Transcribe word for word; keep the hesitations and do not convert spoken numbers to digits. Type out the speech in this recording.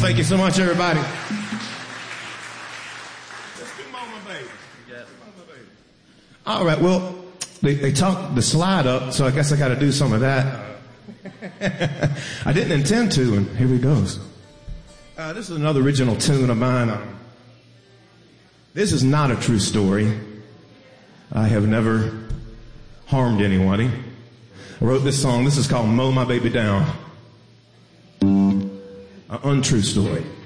Thank you so much, everybody. All right, well, they, they talked the slide up, so I guess I got to do some of that. I didn't intend to, and here we goes. Uh, this is another original tune of mine. Uh, this is not a true story. I have never harmed anybody. I wrote this song. This is called Mow My Baby Down. An untrue story.